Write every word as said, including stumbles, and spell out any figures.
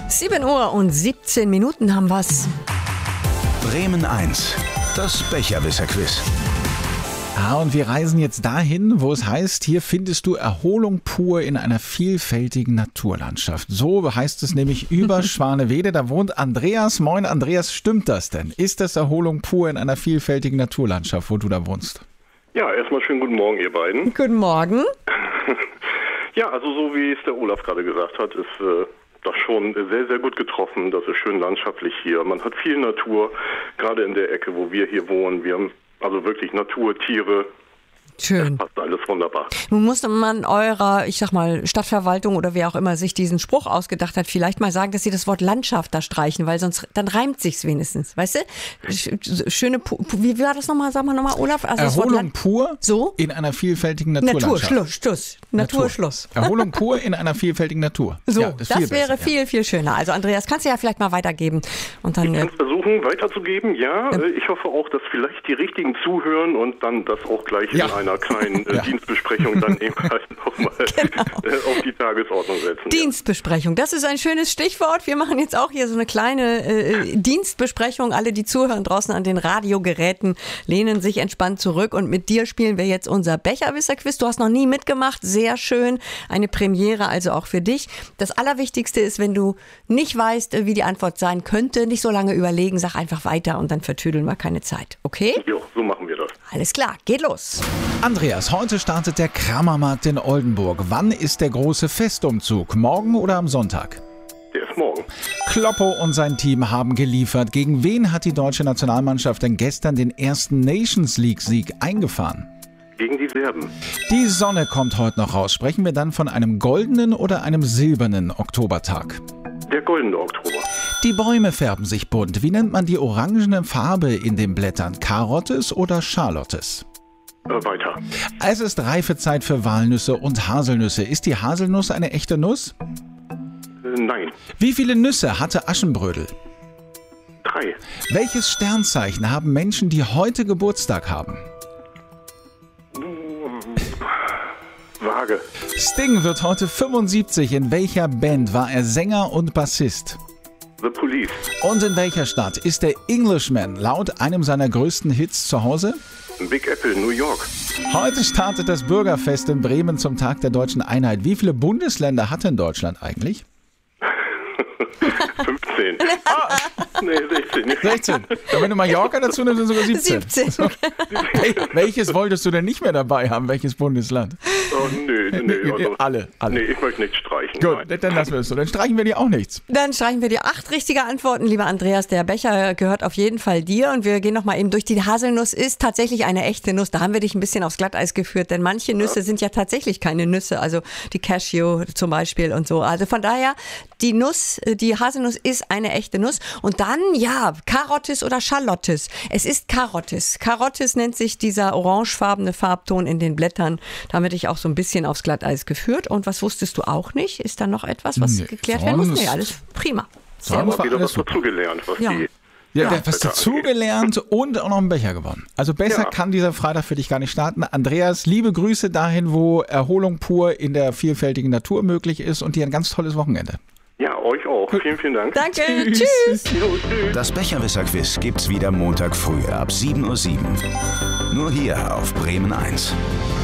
sieben Uhr und siebzehn Minuten haben wir's. Bremen eins, das Becherwisser-Quiz. Ja, und wir reisen jetzt dahin, wo es heißt, hier findest du Erholung pur in einer vielfältigen Naturlandschaft. So heißt es nämlich über Schwanewede. Da wohnt Andreas. Moin Andreas, stimmt das denn? Ist das Erholung pur in einer vielfältigen Naturlandschaft, wo du da wohnst? Ja, erstmal schönen guten Morgen, ihr beiden. Guten Morgen. Ja, also so wie es der Olaf gerade gesagt hat, ist äh, das schon sehr, sehr gut getroffen. Das ist schön landschaftlich hier. Man hat viel Natur, gerade in der Ecke, wo wir hier wohnen. Wir haben also wirklich Natur, Tiere. Schön. Das passt alles wunderbar. Nun musste man eurer, ich sag mal, Stadtverwaltung oder wer auch immer sich diesen Spruch ausgedacht hat, vielleicht mal sagen, dass sie das Wort Landschaft da streichen, weil sonst, dann reimt sich's wenigstens, weißt du? Schöne, wie war das nochmal, sag mal nochmal, Olaf? Also Erholung pur so? in einer vielfältigen Naturlandschaft. Natur, Schluss, Schluss. Natur, Natur. Schluss. Erholung pur in einer vielfältigen Natur. So, ja, das, das das wäre besser, viel, ja. viel schöner. Also Andreas, kannst du ja vielleicht mal weitergeben. Und dann, Ich kann es versuchen weiterzugeben, ja. ja. Ich hoffe auch, dass vielleicht die Richtigen zuhören und dann das auch gleich ja. in einer kleinen äh, ja. Dienstbesprechung dann eben halt nochmal genau. auf die Tagesordnung setzen. Dienstbesprechung, das ist ein schönes Stichwort. Wir machen jetzt auch hier so eine kleine äh, Dienstbesprechung. Alle, die zuhören draußen an den Radiogeräten, lehnen sich entspannt zurück. Und mit dir spielen wir jetzt unser Becherwisser-Quiz. Du hast noch nie mitgemacht, sehr schön. Eine Premiere also auch für dich. Das Allerwichtigste ist, wenn du nicht weißt, wie die Antwort sein könnte, nicht so lange überlegen, sag einfach weiter und dann vertüdeln wir keine Zeit. Okay? Jo, so machen wir das. Alles klar, geht los. Andreas, heute startet der Kramermarkt in Oldenburg. Wann ist der große Festumzug? Morgen oder am Sonntag? Der ist morgen. Kloppo und sein Team haben geliefert. Gegen wen hat die deutsche Nationalmannschaft denn gestern den ersten Nations League-Sieg eingefahren? Gegen die Serben. Die Sonne kommt heute noch raus. Sprechen wir dann von einem goldenen oder einem silbernen Oktobertag? Der goldene Oktober. Die Bäume färben sich bunt. Wie nennt man die orangene Farbe in den Blättern? Karottes oder Schalottes? Äh, weiter. Es ist Reifezeit für Walnüsse und Haselnüsse. Ist die Haselnuss eine echte Nuss? Äh, nein. Wie viele Nüsse hatte Aschenbrödel? Drei. Welches Sternzeichen haben Menschen, die heute Geburtstag haben? Waage. Sting wird heute fünfundsiebzig. In welcher Band war er Sänger und Bassist? The Police. Und in welcher Stadt ist der Englishman laut einem seiner größten Hits zu Hause? Big Apple, New York. Heute startet das Bürgerfest in Bremen zum Tag der deutschen Einheit. Wie viele Bundesländer hat denn Deutschland eigentlich? fünfzehn. Ah, nee, sechzehn. sechzehn. Und wenn du Mallorca dazu nimmst, sind sogar siebzehn. siebzehn. So. Welches wolltest du denn nicht mehr dabei haben? Welches Bundesland? Oh, nö, nö. Also, alle, alle. Nee, ich möchte nicht streichen. Gut, nein. dann lassen wir es so. Dann streichen wir dir auch nichts. Dann streichen wir dir acht richtige Antworten, lieber Andreas. Der Becher gehört auf jeden Fall dir. Und wir gehen nochmal eben durch. Die Haselnuss ist tatsächlich eine echte Nuss. Da haben wir dich ein bisschen aufs Glatteis geführt, denn manche Nüsse ja. sind ja tatsächlich keine Nüsse. Also die Cashew zum Beispiel und so. Also von daher, die Nuss, die Haselnuss ist eine echte Nuss. Und dann, ja, Karottes oder Schalottes. Es ist Karottes. Karottes nennt sich dieser orangefarbene Farbton in den Blättern. Da haben wir dich auch so ein bisschen aufs Glatteis geführt. Und was wusstest du auch nicht? Ist da noch etwas, was Nee, geklärt werden muss? sonst- Nee, alles prima. Sonst Aber war wieder alles was super. dazugelernt, was Ja. die... Ja, Ja. der was dazugelernt und auch noch einen Becher gewonnen. Also besser Ja. kann dieser Freitag für dich gar nicht starten. Andreas, liebe Grüße dahin, wo Erholung pur in der vielfältigen Natur möglich ist und dir ein ganz tolles Wochenende. Ja, euch auch. Vielen, vielen Dank. Danke, tschüss. Jo, tschüss. Das Becherwisser-Quiz gibt's wieder Montag früh ab sieben Uhr sieben. Nur hier auf Bremen eins.